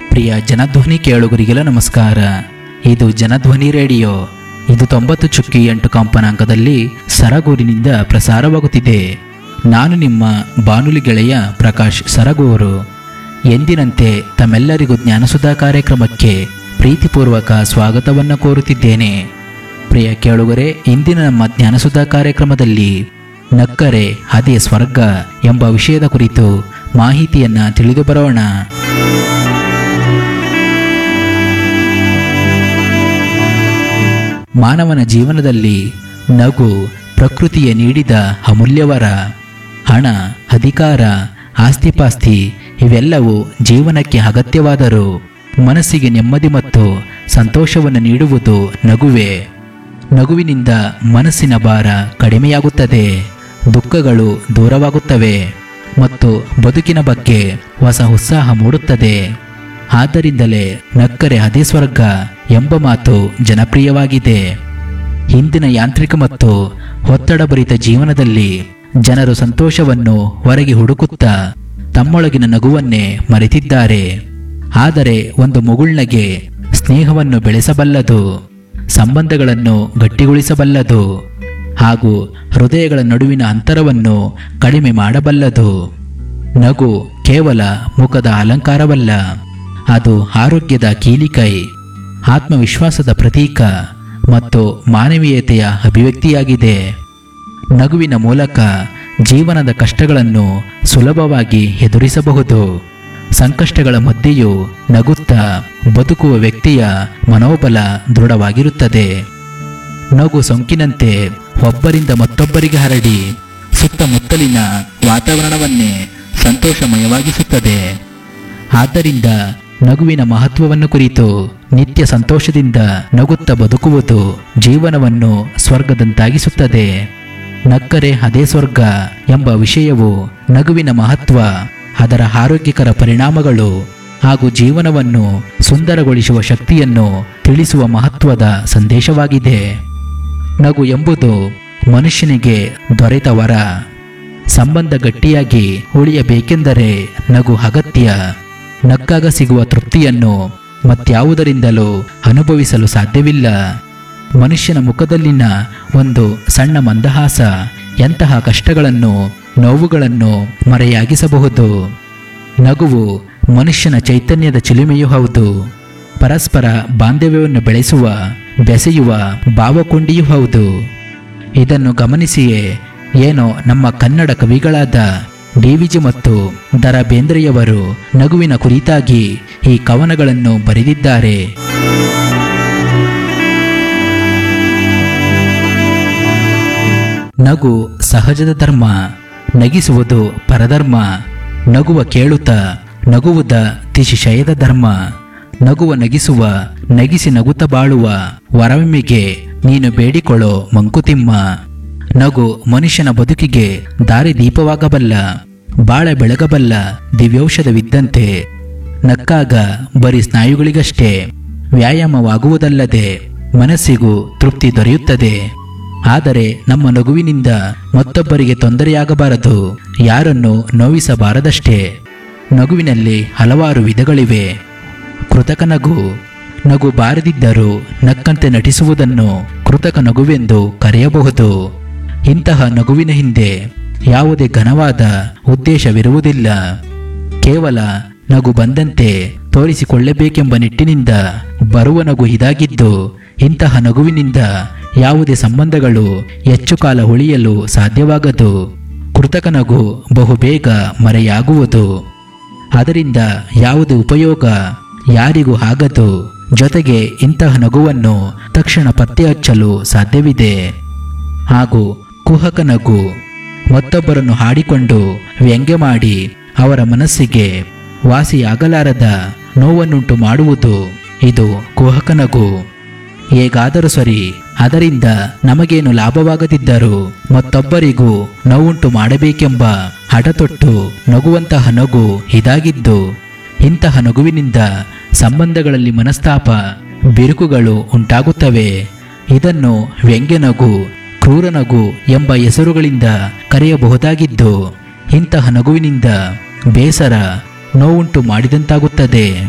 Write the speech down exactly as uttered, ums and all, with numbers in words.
ಪ್ರಿಯ ಜನಧ್ವನಿ ಕೇಳುಗರಿಗೆಲ್ಲ ನಮಸ್ಕಾರ. ಇದು ಜನಧ್ವನಿ ರೇಡಿಯೋ. ಇದು ತೊಂಬತ್ತು ಚುಕ್ಕಿ ಎಂಟು ಕಂಪನಾಂಕದಲ್ಲಿ ಸರಗೂರಿನಿಂದ ಪ್ರಸಾರವಾಗುತ್ತಿದೆ. ನಾನು ನಿಮ್ಮ ಬಾನುಲಿ ಗೆಳೆಯ ಪ್ರಕಾಶ್ ಸರಗೂರು. ಎಂದಿನಂತೆ ತಮ್ಮೆಲ್ಲರಿಗೂ ಜ್ಞಾನಸುಧಾ ಕಾರ್ಯಕ್ರಮಕ್ಕೆ ಪ್ರೀತಿಪೂರ್ವಕ ಸ್ವಾಗತವನ್ನು ಕೋರುತ್ತಿದ್ದೇನೆ. ಪ್ರಿಯ ಕೇಳುಗರೆ, ಇಂದಿನ ನಮ್ಮ ಜ್ಞಾನಸುಧಾ ಕಾರ್ಯಕ್ರಮದಲ್ಲಿ ನಕ್ಕರೆ ಅದೇ ಸ್ವರ್ಗ ಎಂಬ ವಿಷಯದ ಕುರಿತು ಮಾಹಿತಿಯನ್ನು ತಿಳಿದು ಬರೋಣ. ಮಾನವನ ಜೀವನದಲ್ಲಿ ನಗು ಪ್ರಕೃತಿಯ ನೀಡಿದ ಅಮೂಲ್ಯವರ. ಹಣ, ಅಧಿಕಾರ, ಆಸ್ತಿಪಾಸ್ತಿ ಇವೆಲ್ಲವೂ ಜೀವನಕ್ಕೆ ಅಗತ್ಯವಾದರೂ ಮನಸ್ಸಿಗೆ ನೆಮ್ಮದಿ ಮತ್ತು ಸಂತೋಷವನ್ನು ನೀಡುವುದು ನಗುವೇ. ನಗುವಿನಿಂದ ಮನಸ್ಸಿನ ಭಾರ ಕಡಿಮೆಯಾಗುತ್ತದೆ, ದುಃಖಗಳು ದೂರವಾಗುತ್ತವೆ ಮತ್ತು ಬದುಕಿನ ಬಗ್ಗೆ ಹೊಸ ಉತ್ಸಾಹ ಮೂಡುತ್ತದೆ. ಆದ್ದರಿಂದಲೇ ನಕ್ಕರೆ ಅದೇ ಸ್ವರ್ಗ ಎಂಬ ಮಾತು ಜನಪ್ರಿಯವಾಗಿದೆ. ಇಂದಿನ ಯಾಂತ್ರಿಕ ಮತ್ತು ಒತ್ತಡಭರಿತ ಜೀವನದಲ್ಲಿ ಜನರು ಸಂತೋಷವನ್ನು ಹೊರಗೆ ಹುಡುಕುತ್ತಾ ತಮ್ಮೊಳಗಿನ ನಗುವನ್ನೇ ಮರೆತಿದ್ದಾರೆ. ಆದರೆ ಒಂದು ಮುಗುಳ್ನಗೆ ಸ್ನೇಹವನ್ನು ಬೆಳೆಸಬಲ್ಲದು, ಸಂಬಂಧಗಳನ್ನು ಗಟ್ಟಿಗೊಳಿಸಬಲ್ಲದು ಹಾಗೂ ಹೃದಯಗಳ ನಡುವಿನ ಅಂತರವನ್ನು ಕಡಿಮೆ ಮಾಡಬಲ್ಲದು. ನಗು ಕೇವಲ ಮುಖದ ಅಲಂಕಾರವಲ್ಲ, ಅದು ಆರೋಗ್ಯದ ಕೀಲಿಕೈ, ಆತ್ಮವಿಶ್ವಾಸದ ಪ್ರತೀಕ ಮತ್ತು ಮಾನವೀಯತೆಯ ಅಭಿವ್ಯಕ್ತಿಯಾಗಿದೆ. ನಗುವಿನ ಮೂಲಕ ಜೀವನದ ಕಷ್ಟಗಳನ್ನು ಸುಲಭವಾಗಿ ಎದುರಿಸಬಹುದು. ಸಂಕಷ್ಟಗಳ ಮಧ್ಯೆಯೂ ನಗುತ್ತಾ ಬದುಕುವ ವ್ಯಕ್ತಿಯ ಮನೋಬಲ ದೃಢವಾಗಿರುತ್ತದೆ. ನಗು ಸೋಂಕಿನಂತೆ ಒಬ್ಬರಿಂದ ಮತ್ತೊಬ್ಬರಿಗೆ ಹರಡಿ ಸುತ್ತಮುತ್ತಲಿನ ವಾತಾವರಣವನ್ನೇ ಸಂತೋಷಮಯವಾಗಿಸುತ್ತದೆ. ಆದ್ದರಿಂದ ನಗುವಿನ ಮಹತ್ವವನ್ನು ಕುರಿತು ನಿತ್ಯ ಸಂತೋಷದಿಂದ ನಗುತ್ತಾ ಬದುಕುವುದು ಜೀವನವನ್ನು ಸ್ವರ್ಗದಂತಾಗಿಸುತ್ತದೆ. ನಕ್ಕರೆ ಅದೇ ಸ್ವರ್ಗ ಎಂಬ ವಿಷಯವು ನಗುವಿನ ಮಹತ್ವ, ಅದರ ಆರೋಗ್ಯಕರ ಪರಿಣಾಮಗಳು ಹಾಗೂ ಜೀವನವನ್ನು ಸುಂದರಗೊಳಿಸುವ ಶಕ್ತಿಯನ್ನು ತಿಳಿಸುವ ಮಹತ್ವದ ಸಂದೇಶವಾಗಿದೆ. ನಗು ಎಂಬುದು ಮನುಷ್ಯನಿಗೆ ದೊರೆತ ವರ. ಸಂಬಂಧ ಗಟ್ಟಿಯಾಗಿ ಉಳಿಯಬೇಕೆಂದರೆ ನಗು ಅಗತ್ಯ. ನಕ್ಕಾಗ ಸಿಗುವ ತೃಪ್ತಿಯನ್ನು ಮತ್ಯಾವುದರಿಂದಲೂ ಅನುಭವಿಸಲು ಸಾಧ್ಯವಿಲ್ಲ. ಮನುಷ್ಯನ ಮುಖದಲ್ಲಿನ ಒಂದು ಸಣ್ಣ ಮಂದಹಾಸ ಎಂತಹ ಕಷ್ಟಗಳನ್ನು, ನೋವುಗಳನ್ನು ಮರೆಯಾಗಿಸಬಹುದು. ನಗುವು ಮನುಷ್ಯನ ಚೈತನ್ಯದ ಚಿಲುಮೆಯೂ ಹೌದು. ಪರಸ್ಪರ ಬಾಂಧವ್ಯವನ್ನು ಬೆಳೆಸುವ, ಬೆಸೆಯುವ ಭಾವಕೊಂಡಿಯೂ ಹೌದು. ಇದನ್ನು ಗಮನಿಸಿಯೇ ಏನೋ ನಮ್ಮ ಕನ್ನಡ ಕವಿಗಳಾದ ಡಿ ವಿ ಜಿ ಮತ್ತು ದ ರಾ ಬೇಂದ್ರೆಯವರು ನಗುವಿನ ಕುರಿತಾಗಿ ಈ ಕವನಗಳನ್ನು ಬರೆದಿದ್ದಾರೆ. ನಗು ಸಹಜದ ಧರ್ಮ, ನಗಿಸುವುದು ಪರಧರ್ಮ. ನಗುವ ಕೇಳುತ್ತ ನಗುವುದ ತಿಶಿಶಯದ ಧರ್ಮ. ನಗುವ ನಗಿಸುವ, ನಗಿಸಿ ನಗುತ್ತ ಬಾಳುವ ವರವಿಮೆಗೆ ನೀನು ಬೇಡಿಕೊಳ್ಳೋ ಮಂಕುತಿಮ್ಮ. ನಗು ಮನುಷ್ಯನ ಬದುಕಿಗೆ ದಾರಿ ದೀಪವಾಗಬಲ್ಲ, ಬಾಳ ಬೆಳಗಬಲ್ಲ ದಿವ್ಯೌಷಧವಿದ್ದಂತೆ. ನಕ್ಕಾಗ ಬರೀ ಸ್ನಾಯುಗಳಿಗಷ್ಟೇ ವ್ಯಾಯಾಮವಾಗುವುದಲ್ಲದೆ ಮನಸ್ಸಿಗೂ ತೃಪ್ತಿ ದೊರೆಯುತ್ತದೆ. ಆದರೆ ನಮ್ಮ ನಗುವಿನಿಂದ ಮತ್ತೊಬ್ಬರಿಗೆ ತೊಂದರೆಯಾಗಬಾರದು, ಯಾರನ್ನು ನೋವಿಸಬಾರದಷ್ಟೇ. ನಗುವಿನಲ್ಲಿ ಹಲವಾರು ವಿಧಗಳಿವೆ. ಕೃತಕ ನಗು. ನಗು ಬಾರದಿದ್ದರೂ ನಕ್ಕಂತೆ ನಟಿಸುವುದನ್ನು ಕೃತಕ ನಗುವೆಂದು ಕರೆಯಬಹುದು. ಇಂತಹ ನಗುವಿನ ಹಿಂದೆ ಯಾವುದೇ ಘನವಾದ ಉದ್ದೇಶವಿರುವುದಿಲ್ಲ. ಕೇವಲ ನಗು ಬಂದಂತೆ ತೋರಿಸಿಕೊಳ್ಳಬೇಕೆಂಬ ನಿಟ್ಟಿನಿಂದ ಬರುವ ನಗು ಇದಾಗಿದ್ದು, ಇಂತಹ ನಗುವಿನಿಂದ ಯಾವುದೇ ಸಂಬಂಧಗಳು ಹೆಚ್ಚು ಕಾಲ ಉಳಿಯಲು ಸಾಧ್ಯವಾಗದು. ಕೃತಕ ನಗು ಬಹುಬೇಗ ಮರೆಯಾಗುವುದು. ಅದರಿಂದ ಯಾವುದೇ ಉಪಯೋಗ ಯಾರಿಗೂ ಆಗದು. ಜೊತೆಗೆ ಇಂತಹ ನಗುವನ್ನು ತಕ್ಷಣ ಪತ್ತೆ ಹಚ್ಚಲು ಸಾಧ್ಯವಿದೆ. ಹಾಗೂ ಕುಹಕ ನಗು. ಮತ್ತೊಬ್ಬರನ್ನು ಹಾಡಿಕೊಂಡು ವ್ಯಂಗ್ಯ ಮಾಡಿ ಅವರ ಮನಸ್ಸಿಗೆ ವಾಸಿಯಾಗಲಾರದ ನೋವನ್ನುಂಟು ಮಾಡುವುದು, ಇದು ಕುಹಕ ನಗು. ಹೇಗಾದರೂ ಸರಿ, ಅದರಿಂದ ನಮಗೇನು ಲಾಭವಾಗದಿದ್ದರೂ ಮತ್ತೊಬ್ಬರಿಗೂ ನೋವುಂಟು ಮಾಡಬೇಕೆಂಬ ಹಠತೊಟ್ಟು ನಗುವಂತಹ ನಗು ಇದಾಗಿದ್ದು, ಇಂತಹ ನಗುವಿನಿಂದ ಸಂಬಂಧಗಳಲ್ಲಿ ಮನಸ್ತಾಪ, ಬಿರುಕುಗಳು ಉಂಟಾಗುತ್ತವೆ. ಇದನ್ನು ವ್ಯಂಗ್ಯ ನಗು, ಕ್ರೂರ ನಗು ಎಂಬ ಹೆಸರುಗಳಿಂದ ಕರೆಯಬಹುದಾಗಿದ್ದು, ಇಂತಹ ನಗುವಿನಿಂದ ಬೇಸರ, ನೋವುಂಟು ಮಾಡಿದಂತಾಗುತ್ತದೆ.